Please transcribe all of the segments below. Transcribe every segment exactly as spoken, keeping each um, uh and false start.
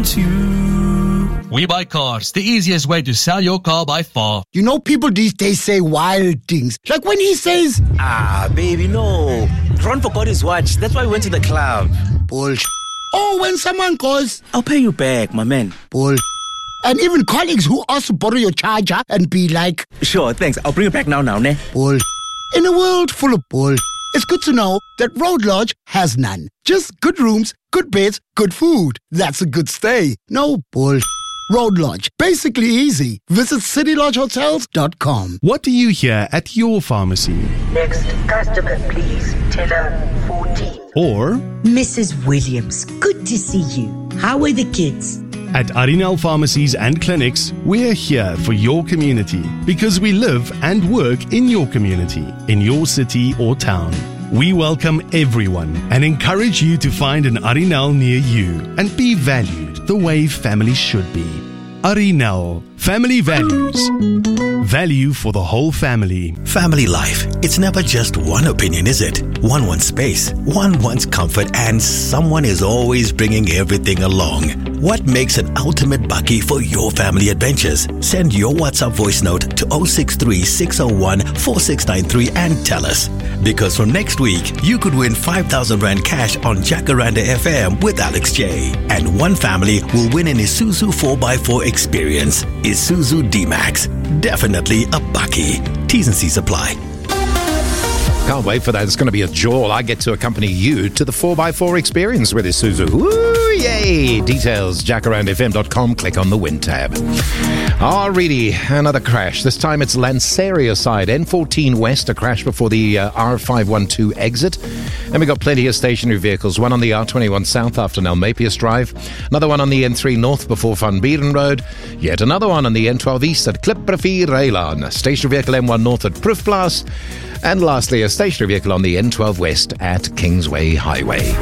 you. We Buy Cars, the easiest way to sell your car by far. You know, people these days say wild things. Like when he says, Ah, baby, no. Ron forgot his watch. That's why we went to the club. bullshit. Or when someone goes, I'll pay you back, my man. bullshit. And even colleagues who ask to borrow your charger and be like, Sure, thanks. I'll bring it back now, now, ne? bullshit. In a world full of bullshit, it's good to know that Road Lodge has none. Just good rooms, good beds, good food. That's a good stay. No bullshit. Road Lodge. Basically easy. Visit city lodge hotels dot com. What do you hear at your pharmacy? Next customer, please. Teller fourteen. Or Missus Williams, good to see you. How are the kids? at Arinal Pharmacies and Clinics, we're here for your community because we live and work in your community, in your city or town. We welcome everyone and encourage you to find an Arinal near you and be valued the way family should be. Arinal, family values. Value for the whole family. Family life. It's never just one opinion, is it? One wants space, one wants comfort, and someone is always bringing everything along. What makes an ultimate bakkie for your family adventures? Send your WhatsApp voice note to zero six three, six zero one, four six nine three and tell us. Because from next week, you could win five thousand Rand cash on Jacaranda F M with Alex J. And one family will win an Isuzu four by four experience. Isuzu D-Max. Definitely a bakkie. T's and C's apply. Can't wait for that. It's going to be a joy. I get to accompany you to the four by four experience with Isuzu. Woo, yay! Details, jacaranda f m dot com. Click on the Win tab. Alrighty, another crash. This time it's Lanseria side. N fourteen West, a crash before the uh, R five one two exit. And we got plenty of stationary vehicles. One on the R twenty-one South after Nelmapius Drive. Another one on the N three North before Van Buren Road. Yet another one on the N twelve East at Klipprivier Reilaan. Stationary vehicle M one North at Proefplaas. And lastly, a stationary vehicle on the N twelve West at Kingsway Highway.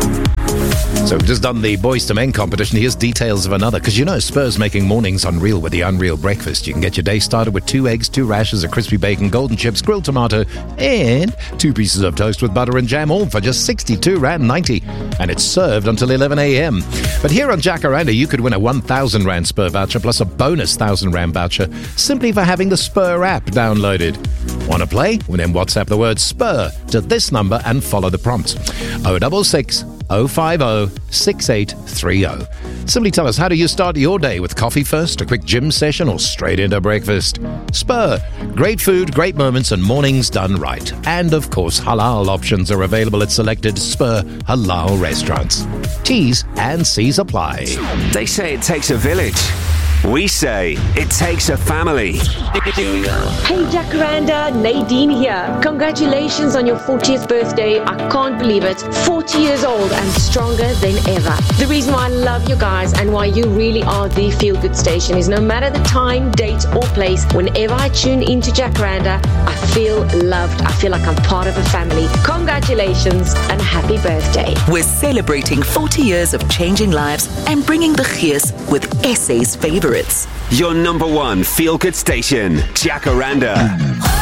So we've just done the Boys to Men competition. Here's details of another, because you know Spur's making mornings unreal with the Unreal Breakfast. You can get your day started with two eggs, two rashers, a crispy bacon, golden chips, grilled tomato, and two pieces of toast with butter and jam, all for just sixty-two Rand ninety. And it's served until eleven a.m. But here on Jacaranda, you could win a one thousand Rand Spur voucher plus a bonus one thousand Rand voucher simply for having the Spur app downloaded. Want to play? Well, then WhatsApp the word Spur to this number and follow the prompts. oh six six, oh five oh, six eight three oh. Simply tell us, how do you start your day? With coffee first, a quick gym session, or straight into breakfast? Spur. Great food, great moments, and mornings done right. And, of course, halal options are available at selected Spur halal restaurants. T's and C's apply. They say it takes a village. We say it takes a family. Hey Jacaranda, Nadine here. Congratulations on your fortieth birthday. I can't believe it. forty years old and stronger than ever. The reason why I love you guys and why you really are the feel-good station is no matter the time, date or place, whenever I tune into Jacaranda, I feel loved. I feel like I'm part of a family. Congratulations and happy birthday. We're celebrating forty years of changing lives and bringing the gees with S A's favorites. Your number one feel-good station, Jacaranda.